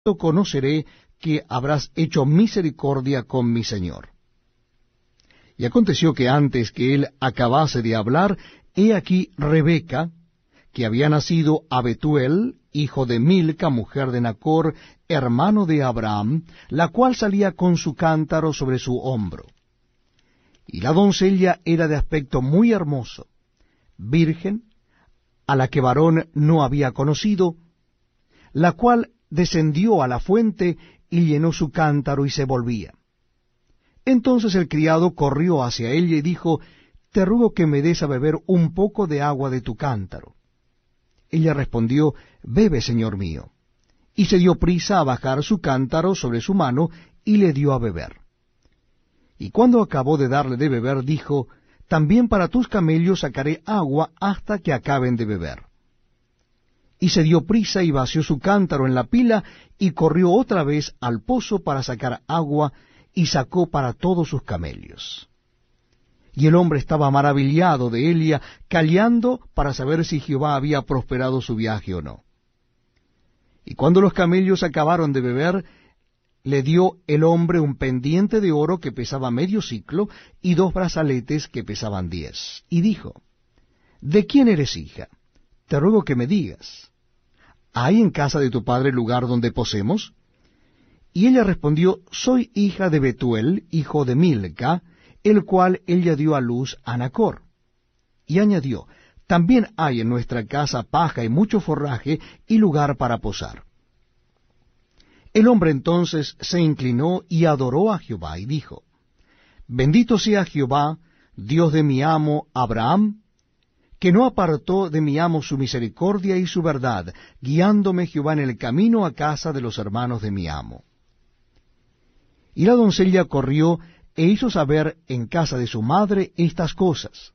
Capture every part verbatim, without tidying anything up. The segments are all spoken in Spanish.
conoceré que habrás hecho misericordia con mi señor. Y aconteció que antes que él acabase de hablar, he aquí Rebeca, que había nacido a Betuel, hijo de Milca, mujer de Nachr, hermano de Abraham, la cual salía con su cántaro sobre su hombro. Y la doncella era de aspecto muy hermoso, virgen, a la que varón no había conocido, la cual descendió a la fuente y llenó su cántaro y se volvía. Entonces el criado corrió hacia ella y dijo, te ruego que me des a beber un poco de agua de tu cántaro. Ella respondió, bebe, señor mío. Y se dio prisa a bajar su cántaro sobre su mano y le dio a beber. Y cuando acabó de darle de beber, dijo, también para tus camellos sacaré agua hasta que acaben de beber. Y se dio prisa y vació su cántaro en la pila, y corrió otra vez al pozo para sacar agua, y sacó para todos sus camellos. Y el hombre estaba maravillado de ella, callando para saber si Jehová había prosperado su viaje o no. Y cuando los camellos acabaron de beber, le dio el hombre un pendiente de oro que pesaba medio siclo, y dos brazaletes que pesaban diez. Y dijo, ¿de quién eres hija? Te ruego que me digas, ¿hay en casa de tu padre lugar donde posemos? Y ella respondió, soy hija de Betuel, hijo de Milca, el cual ella dio a luz a Nachr. Y añadió, también hay en nuestra casa paja y mucho forraje y lugar para posar. El hombre entonces se inclinó y adoró a Jehová, y dijo, bendito sea Jehová, Dios de mi amo Abraham, que no apartó de mi amo su misericordia y su verdad, guiándome Jehová en el camino a casa de los hermanos de mi amo. Y la doncella corrió e hizo saber en casa de su madre estas cosas.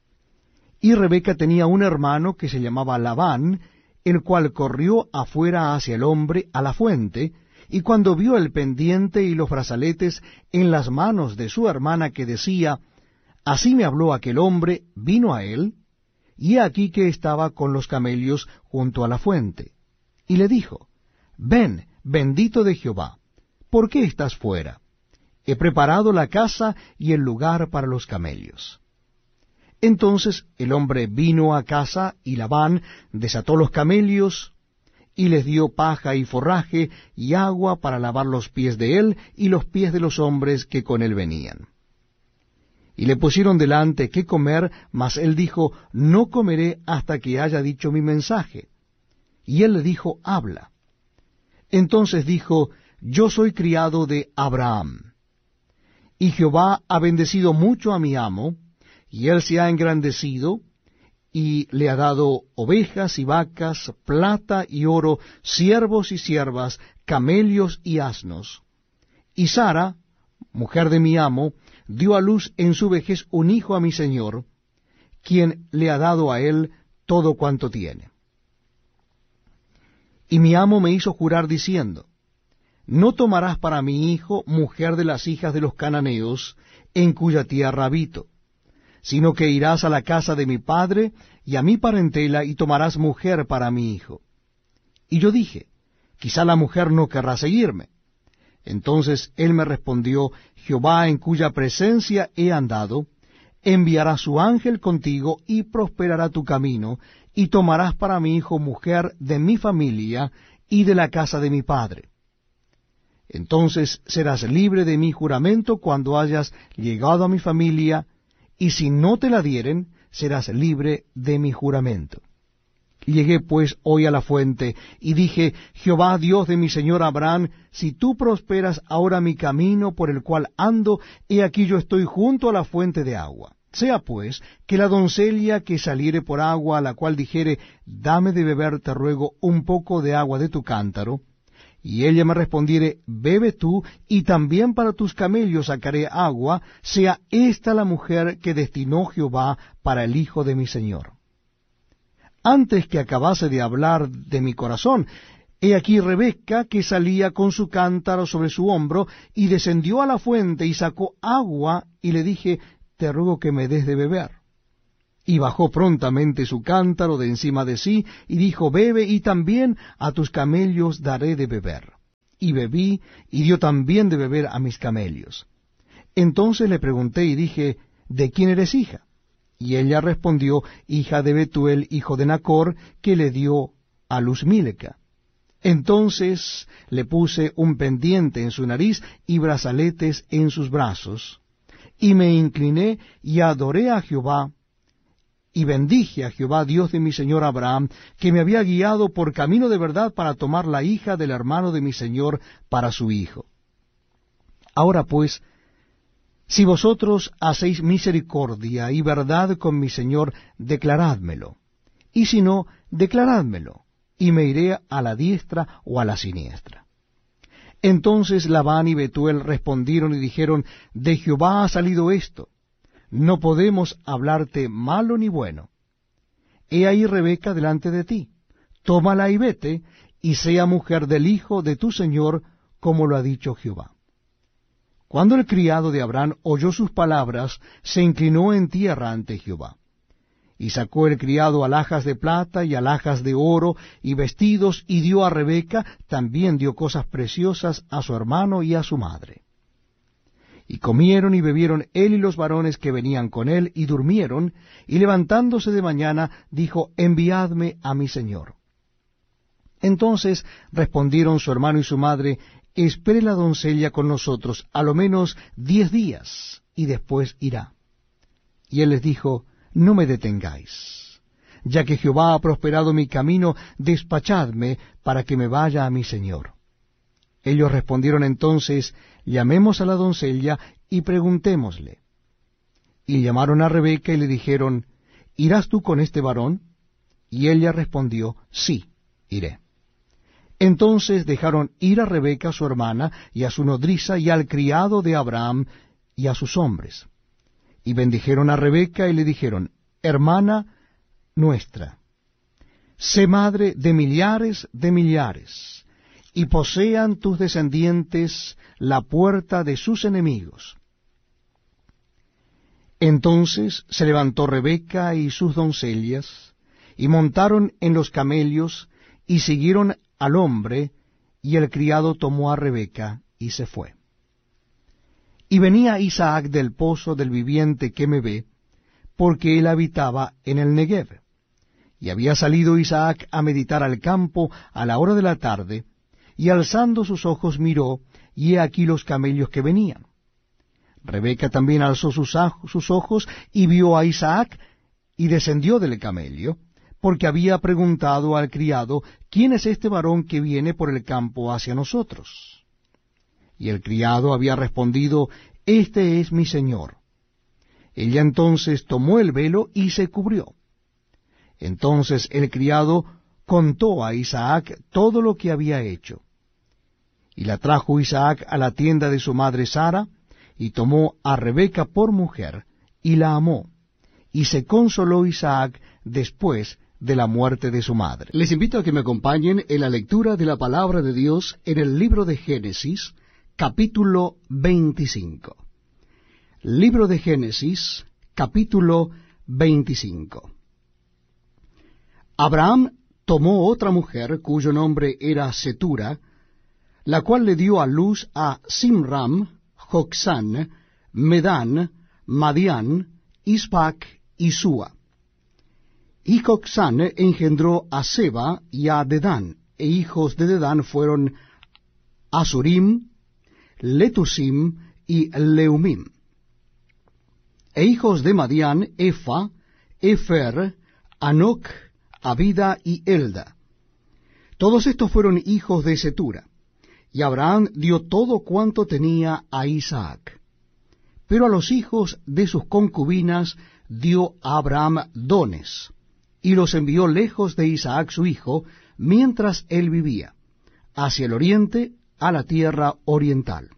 Y Rebeca tenía un hermano que se llamaba Labán, el cual corrió afuera hacia el hombre a la fuente, y cuando vio el pendiente y los brazaletes en las manos de su hermana que decía, así me habló aquel hombre, vino a él, y he aquí que estaba con los camellos junto a la fuente. Y le dijo, ven, bendito de Jehová, ¿por qué estás fuera? He preparado la casa y el lugar para los camellos. Entonces el hombre vino a casa, y Labán desató los camellos, y les dio paja y forraje, y agua para lavar los pies de él, y los pies de los hombres que con él venían. Y le pusieron delante qué comer, mas él dijo, no comeré hasta que haya dicho mi mensaje. Y él le dijo, habla. Entonces dijo, yo soy criado de Abraham, y Jehová ha bendecido mucho a mi amo, y él se ha engrandecido, y le ha dado ovejas y vacas, plata y oro, siervos y siervas, camellos y asnos. Y Sara, mujer de mi amo, dio a luz en su vejez un hijo a mi señor, quien le ha dado a él todo cuanto tiene. Y mi amo me hizo jurar diciendo, no tomarás para mi hijo mujer de las hijas de los cananeos, en cuya tierra habito, sino que irás a la casa de mi padre y a mi parentela, y tomarás mujer para mi hijo. Y yo dije, quizá la mujer no querrá seguirme. Entonces él me respondió, Jehová en cuya presencia he andado, enviará su ángel contigo, y prosperará tu camino, y tomarás para mi hijo mujer de mi familia y de la casa de mi padre. Entonces serás libre de mi juramento cuando hayas llegado a mi familia, y si no te la dieren, serás libre de mi juramento. Llegué pues hoy a la fuente, y dije, Jehová Dios de mi señor Abraham, si tú prosperas ahora mi camino por el cual ando, he aquí yo estoy junto a la fuente de agua. Sea pues, que la doncella que saliere por agua, a la cual dijere, dame de beber, te ruego, un poco de agua de tu cántaro, y ella me respondiere, bebe tú, y también para tus camellos sacaré agua, sea esta la mujer que destinó Jehová para el hijo de mi señor. Antes que acabase de hablar de mi corazón, he aquí Rebeca, que salía con su cántaro sobre su hombro, y descendió a la fuente, y sacó agua, y le dije, te ruego que me des de beber. Y bajó prontamente su cántaro de encima de sí, y dijo, bebe, y también a tus camellos daré de beber. y bebí, y dio también de beber a mis camellos. Entonces le pregunté y dije, ¿de quién eres hija? Y ella respondió, hija de Betuel, hijo de Nacor, que le dio a luz Míleca. Entonces le puse un pendiente en su nariz y brazaletes en sus brazos, y me incliné y adoré a Jehová, y bendije a Jehová, Dios de mi señor Abraham, que me había guiado por camino de verdad para tomar la hija del hermano de mi señor para su hijo. Ahora pues, si vosotros hacéis misericordia y verdad con mi señor, declarádmelo, y si no, declarádmelo, y me iré a la diestra o a la siniestra. Entonces Labán y Betuel respondieron y dijeron, de Jehová ha salido esto, no podemos hablarte malo ni bueno. He ahí Rebeca delante de ti, tómala y vete, y sea mujer del hijo de tu señor, como lo ha dicho Jehová. Cuando el criado de Abraham oyó sus palabras, se inclinó en tierra ante Jehová. Y sacó el criado alhajas de plata y alhajas de oro y vestidos, y dio a Rebeca, también dio cosas preciosas a su hermano y a su madre. Y comieron y bebieron él y los varones que venían con él, y durmieron, y levantándose de mañana, dijo, enviadme a mi señor. Entonces respondieron su hermano y su madre, espere la doncella con nosotros a lo menos diez días, y después irá. Y él les dijo, no me detengáis, ya que Jehová ha prosperado mi camino, despachadme para que me vaya a mi señor. Ellos respondieron entonces, llamemos a la doncella y preguntémosle. Y llamaron a Rebeca y le dijeron, ¿irás tú con este varón? Y ella respondió, sí, iré. Entonces dejaron ir a Rebeca su hermana, y a su nodriza, y al criado de Abraham, y a sus hombres. Y bendijeron a Rebeca y le dijeron, hermana nuestra, sé madre de millares de millares, y posean tus descendientes la puerta de sus enemigos. Entonces se levantó Rebeca y sus doncellas, y montaron en los camellos, y siguieron al hombre, y el criado tomó a Rebeca, y se fue. Y venía Isaac del pozo del viviente que me ve, porque él habitaba en el Negev. Y había salido Isaac a meditar al campo a la hora de la tarde, y alzando sus ojos miró, y he aquí los camellos que venían. Rebeca también alzó sus, sus ojos, y vio a Isaac, y descendió del camello, porque había preguntado al criado, ¿quién es este varón que viene por el campo hacia nosotros? Y el criado había respondido, este es mi señor. Ella entonces tomó el velo y se cubrió. Entonces el criado contó a Isaac todo lo que había hecho. Y la trajo Isaac a la tienda de su madre Sara, y tomó a Rebeca por mujer, y la amó. Y se consoló Isaac después de la muerte de su madre. Les invito a que me acompañen en la lectura de la palabra de Dios en el libro de Génesis, capítulo veinticinco. Libro de Génesis, capítulo veinticinco. Abraham tomó otra mujer, cuyo nombre era Setura, la cual le dio a luz a Simram, Joksán, Medán, Madián, Ispac y Sua. Y Joksán engendró a Seba y a Dedán, e hijos de Dedán fueron Asurim, Letusim y Leumim. E hijos de Madián, Efa, Efer, Anoc, Abida y Elda. Todos estos fueron hijos de Setura. Y Abraham dio todo cuanto tenía a Isaac. Pero a los hijos de sus concubinas dio a Abraham dones, y los envió lejos de Isaac su hijo, mientras él vivía, hacia el oriente, a la tierra oriental.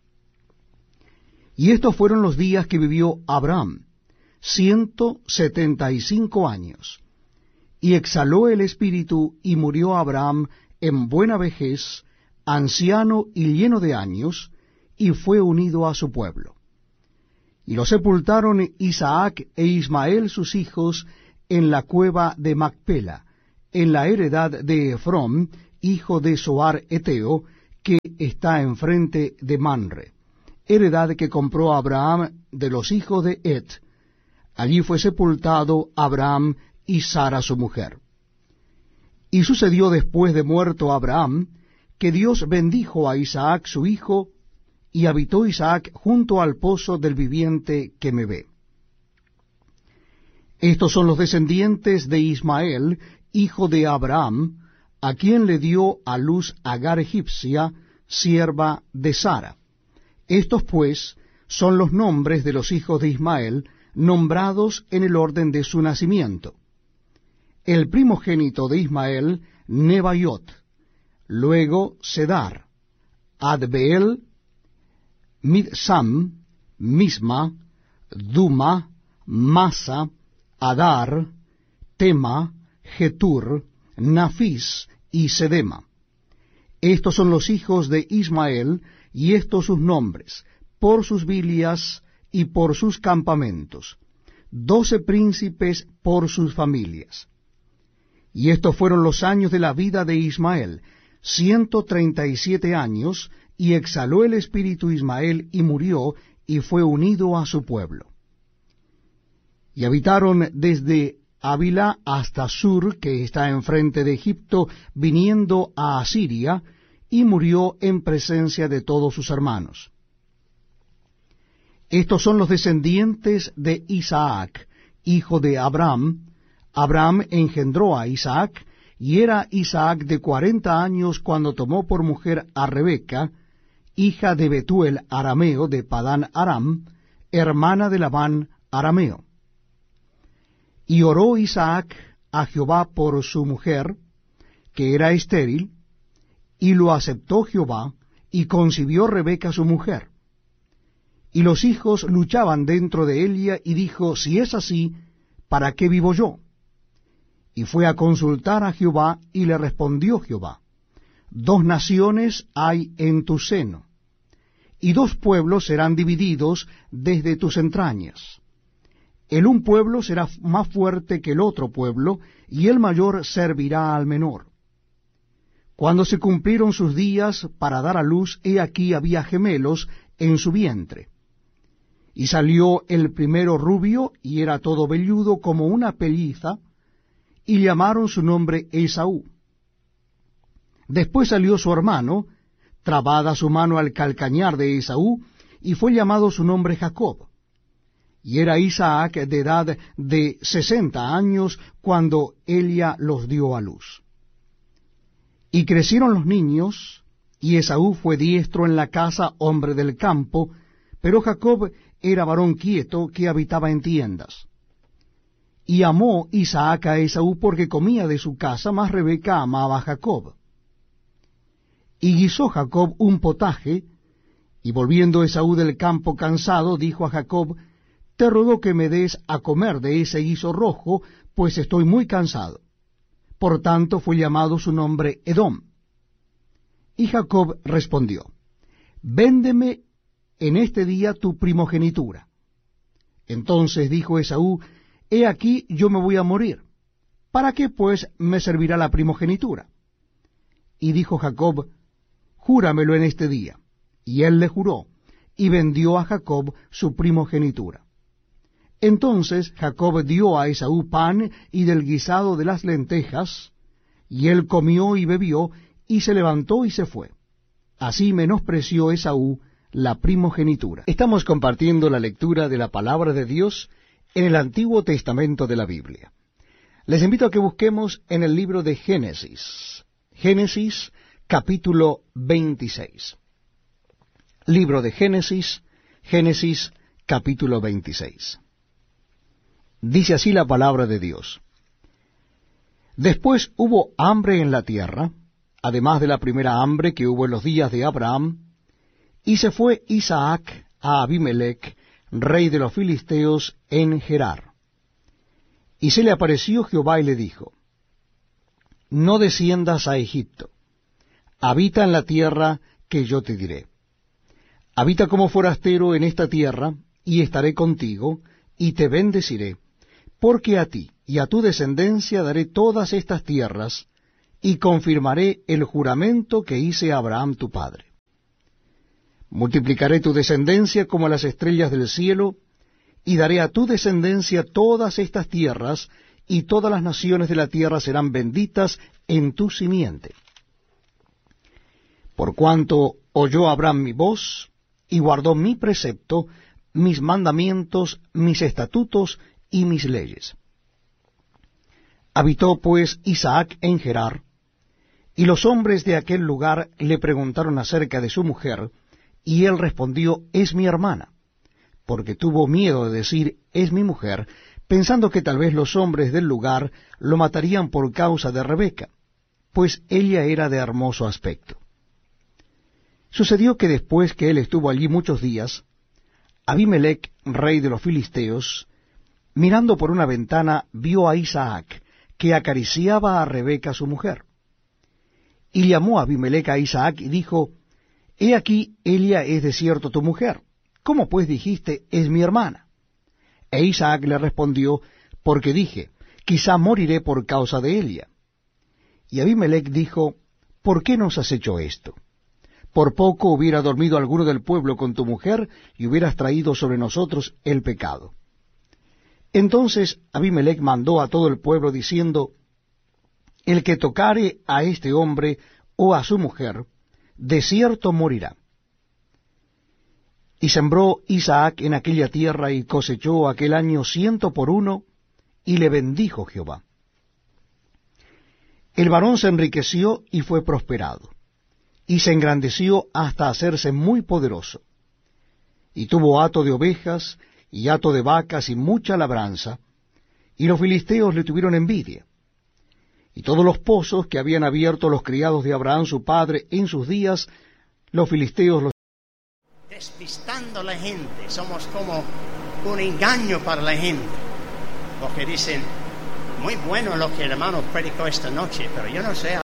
Y estos fueron los días que vivió Abraham, ciento setenta y cinco años. Y exhaló el espíritu, y murió Abraham en buena vejez, anciano y lleno de años, y fue unido a su pueblo. Y lo sepultaron Isaac e Ismael sus hijos en la cueva de Macpela, en la heredad de Efrón, hijo de Soar Eteo, que está enfrente de Manre, heredad que compró Abraham de los hijos de Et. Allí fue sepultado Abraham y Sara su mujer. Y sucedió después de muerto Abraham, que Dios bendijo a Isaac su hijo, y habitó Isaac junto al pozo del viviente que me ve. Estos son los descendientes de Ismael, hijo de Abraham, a quien le dio a luz Agar egipcia, sierva de Sara. Estos pues son los nombres de los hijos de Ismael, nombrados en el orden de su nacimiento. El primogénito de Ismael, Nebaiot, luego Sedar, Adbeel, Midsam, Misma, Duma, Masa, Adar, Tema, Getur, Nafis y Sedema. Estos son los hijos de Ismael, y estos sus nombres, por sus villas y por sus campamentos, doce príncipes por sus familias. Y estos fueron los años de la vida de Ismael, ciento treinta y siete años, y exhaló el espíritu Ismael, y murió, y fue unido a su pueblo. Y habitaron desde Ávila hasta Sur, que está enfrente de Egipto, viniendo a Asiria, y murió en presencia de todos sus hermanos. Estos son los descendientes de Isaac, hijo de Abraham. Abraham engendró a Isaac, y era Isaac de cuarenta años cuando tomó por mujer a Rebeca, hija de Betuel arameo de Padán Aram, hermana de Labán arameo. Y oró Isaac a Jehová por su mujer, que era estéril, y lo aceptó Jehová, y concibió Rebeca su mujer. Y los hijos luchaban dentro de ella, y dijo, si es así, ¿para qué vivo yo? Y fue a consultar a Jehová, y le respondió Jehová, dos naciones hay en tu seno, y dos pueblos serán divididos desde tus entrañas. El un pueblo será más fuerte que el otro pueblo, y el mayor servirá al menor. Cuando se cumplieron sus días para dar a luz, he aquí había gemelos en su vientre. Y salió el primero rubio, y era todo velludo como una pelliza, y llamaron su nombre Esaú. Después salió su hermano, trabada su mano al calcañar de Esaú, y fue llamado su nombre Jacob. Y era Isaac de edad de sesenta años cuando Elia los dio a luz. Y crecieron los niños, y Esaú fue diestro en la casa, hombre del campo, pero Jacob era varón quieto que habitaba en tiendas. Y amó Isaac a Esaú porque comía de su casa, mas Rebeca amaba a Jacob. Y guisó Jacob un potaje, y volviendo Esaú del campo cansado, dijo a Jacob, te ruego que me des a comer de ese guiso rojo, pues estoy muy cansado. Por tanto fue llamado su nombre Edom. Y Jacob respondió, véndeme en este día tu primogenitura. Entonces dijo Esaú, he aquí yo me voy a morir. ¿Para qué pues me servirá la primogenitura? Y dijo Jacob, júramelo en este día. Y él le juró, y vendió a Jacob su primogenitura. Entonces Jacob dio a Esaú pan y del guisado de las lentejas, y él comió y bebió, y se levantó y se fue. Así menospreció Esaú la primogenitura. Estamos compartiendo la lectura de la palabra de Dios en el Antiguo Testamento de la Biblia. Les invito a que busquemos en el libro de Génesis. Génesis, capítulo veintiséis. Libro de Génesis, Génesis, capítulo veintiséis. Dice así la palabra de Dios. Después hubo hambre en la tierra, además de la primera hambre que hubo en los días de Abraham, y se fue Isaac a Abimelech, rey de los filisteos, en Gerar. Y se le apareció Jehová y le dijo, no desciendas a Egipto, habita en la tierra que yo te diré. Habita como forastero en esta tierra, y estaré contigo, y te bendeciré, porque a ti y a tu descendencia daré todas estas tierras, y confirmaré el juramento que hice a Abraham tu padre. Multiplicaré tu descendencia como las estrellas del cielo, y daré a tu descendencia todas estas tierras, y todas las naciones de la tierra serán benditas en tu simiente. Por cuanto oyó Abraham mi voz, y guardó mi precepto, mis mandamientos, mis estatutos y mis leyes. Habitó pues Isaac en Gerar, y los hombres de aquel lugar le preguntaron acerca de su mujer, y él respondió, es mi hermana, porque tuvo miedo de decir, es mi mujer, pensando que tal vez los hombres del lugar lo matarían por causa de Rebeca, pues ella era de hermoso aspecto. Sucedió que después que él estuvo allí muchos días, Abimelech, rey de los filisteos, mirando por una ventana, vio a Isaac, que acariciaba a Rebeca su mujer. Y llamó a Abimelech a Isaac y dijo, he aquí, ella es de cierto tu mujer. ¿Cómo pues dijiste, es mi hermana? E Isaac le respondió, porque dije, quizá moriré por causa de ella. Y Abimelech dijo, ¿por qué nos has hecho esto? Por poco hubiera dormido alguno del pueblo con tu mujer, y hubieras traído sobre nosotros el pecado. Entonces Abimelech mandó a todo el pueblo, diciendo, el que tocare a este hombre o a su mujer, de cierto morirá. Y sembró Isaac en aquella tierra, y cosechó aquel año ciento por uno, y le bendijo Jehová. El varón se enriqueció y fue prosperado, y se engrandeció hasta hacerse muy poderoso, y tuvo hato de ovejas, y hato de vacas, y mucha labranza, y los filisteos le tuvieron envidia. Y todos los pozos que habían abierto los criados de Abraham su padre en sus días, los filisteos los... Despistando a la gente, somos como un engaño para la gente, porque dicen, muy bueno lo que el hermano predicó esta noche, pero yo no sé,